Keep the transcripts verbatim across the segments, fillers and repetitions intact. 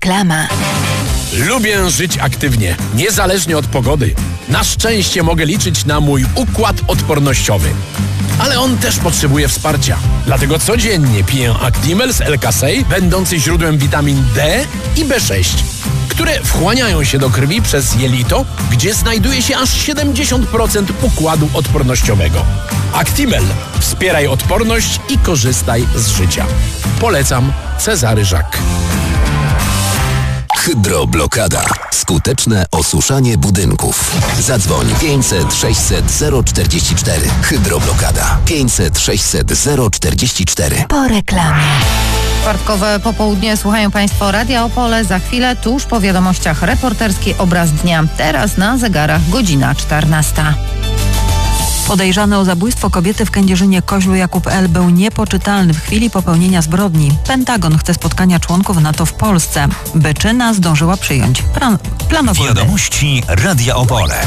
Reklama. Lubię żyć aktywnie, niezależnie od pogody. Na szczęście mogę liczyć na mój układ odpornościowy. Ale on też potrzebuje wsparcia. Dlatego codziennie piję Actimel z L-Kasei, będący źródłem witamin D i B sześć, które wchłaniają się do krwi przez jelito, gdzie znajduje się aż siedemdziesiąt procent układu odpornościowego. Actimel. Wspieraj odporność i korzystaj z życia. Polecam. Cezary Żak. Hydroblokada. Skuteczne osuszanie budynków. Zadzwoń pięćset sześćset zero czterdzieści cztery. Hydroblokada. pięćset sześćset zero czterdzieści cztery. Po reklamie. Czwartkowe popołudnie słuchają Państwo Radia Opole. Za chwilę tuż po wiadomościach reporterski obraz dnia. Teraz na zegarach godzina czternasta. Podejrzany o zabójstwo kobiety w Kędzierzynie-Koźlu Jakub L. był niepoczytalny w chwili popełnienia zbrodni. Pentagon chce spotkania członków NATO w Polsce. Byczyna zdążyła przyjąć plan, plan obrony. Wiadomości Radia Opole.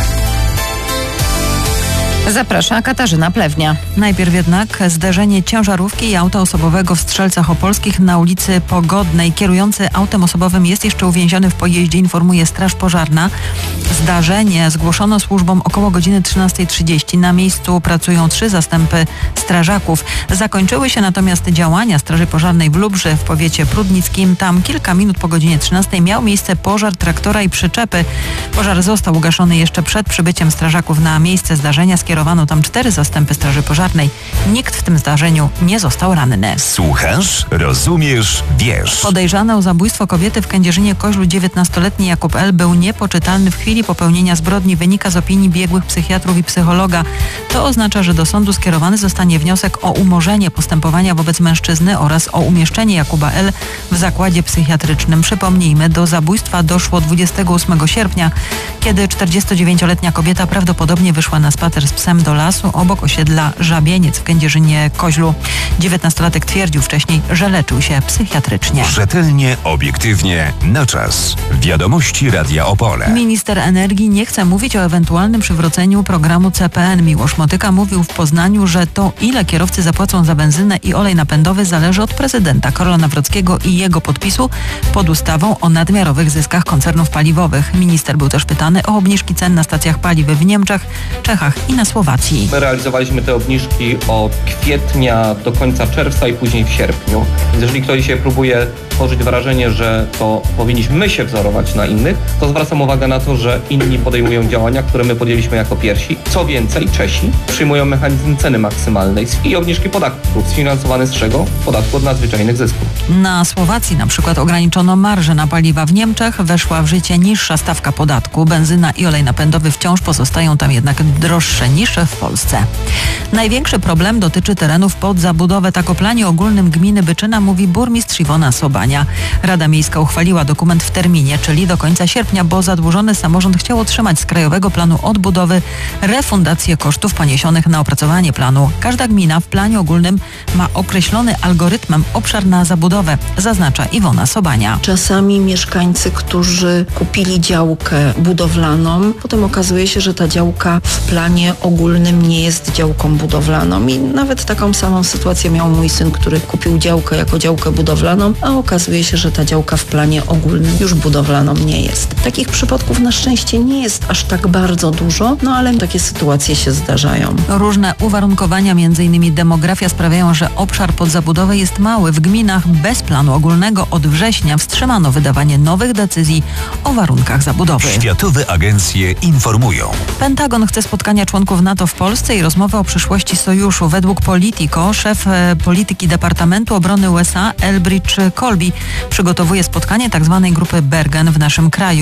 Zaprasza Katarzyna Plewnia. Najpierw jednak zderzenie ciężarówki i auta osobowego w Strzelcach Opolskich na ulicy Pogodnej. Kierujący autem osobowym jest jeszcze uwięziony w pojeździe, informuje Straż Pożarna. Zdarzenie zgłoszono służbom około godziny trzynastej trzydzieści. Na miejscu pracują trzy zastępy strażaków. Zakończyły się natomiast działania Straży Pożarnej w Lubrzy w powiecie prudnickim. Tam kilka minut po godzinie trzynastej miał miejsce pożar traktora i przyczepy. Pożar został ugaszony jeszcze przed przybyciem strażaków na miejsce zdarzenia. Skierowano tam cztery zastępy Straży Pożarnej. Nikt w tym zdarzeniu nie został ranny. Słuchasz, rozumiesz, wiesz. Podejrzany o zabójstwo kobiety w Kędzierzynie-Koźlu dziewiętnastoletni Jakub L. był niepoczytalny w chwili popełnienia zbrodni, wynika z opinii biegłych psychiatrów i psychologa. To oznacza, że do sądu skierowany zostanie wniosek o umorzenie postępowania wobec mężczyzny oraz o umieszczenie Jakuba L. w zakładzie psychiatrycznym. Przypomnijmy, do zabójstwa doszło dwudziestego ósmego sierpnia, kiedy czterdziestodziewięcioletnia kobieta prawdopodobnie wyszła na spacer z psem do lasu obok osiedla Żabieniec w Kędzierzynie-Koźlu. dziewiętnastolatek twierdził wcześniej, że leczył się psychiatrycznie. Rzetelnie, obiektywnie, na czas. Wiadomości Radia Opole. Minister energii nie chce mówić o ewentualnym przywróceniu programu C P N. Miłosz Motyka mówił w Poznaniu, że to, ile kierowcy zapłacą za benzynę i olej napędowy, zależy od prezydenta Karola Nawrockiego i jego podpisu pod ustawą o nadmiarowych zyskach koncernów paliwowych. Minister był też pytany o obniżki cen na stacjach paliw w Niemczech, Czechach i na Słowacji. My realizowaliśmy te obniżki od kwietnia do końca czerwca i później w sierpniu. Więc jeżeli ktoś dzisiaj próbuje tworzyć wrażenie, że to powinniśmy się wzorować na innych, to zwracam uwagę na to, że inni podejmują działania, które my podjęliśmy jako pierwsi. Co więcej, Czesi przyjmują mechanizm ceny maksymalnej i obniżki podatków, sfinansowany z czego? Podatku od nadzwyczajnych zysków. Na Słowacji na przykład ograniczono marżę na paliwa. W Niemczech weszła w życie niższa stawka podatku. Benzyna i olej napędowy wciąż pozostają tam jednak droższe niż w Polsce. Największy problem dotyczy terenów pod zabudowę. Tak o planie ogólnym gminy Byczyna mówi burmistrz Iwona Sobania. Rada Miejska uchwaliła dokument w terminie, czyli do końca sierpnia, bo zadłużony samorząd chciał otrzymać z Krajowego Planu Odbudowy refundację kosztów poniesionych na opracowanie planu. Każda gmina w planie ogólnym ma określony algorytmem obszar na zabudowę, zaznacza Iwona Sobania. Czasami mieszkańcy, którzy kupili działkę budowlaną, potem okazuje się, że ta działka w planie ogólnym nie jest działką budowlaną i nawet taką samą sytuację miał mój syn, który kupił działkę jako działkę budowlaną, a okazuje się, że ta działka w planie ogólnym już budowlaną nie jest. Takich przypadków na szczęście nie jest aż tak bardzo dużo, no ale takie sytuacje się zdarzają. Różne uwarunkowania, między innymi demografia, sprawiają, że obszar pod zabudowę jest mały. W gminach bez planu ogólnego od września wstrzymano wydawanie nowych decyzji o warunkach zabudowy. Światowe agencje informują. Pentagon chce spotkania członków NATO w Polsce i rozmowy o przyszłości sojuszu. Według Politico szef e, polityki Departamentu Obrony U S A Elbridge Colby przygotowuje spotkanie tzw. grupy Bergen w naszym kraju.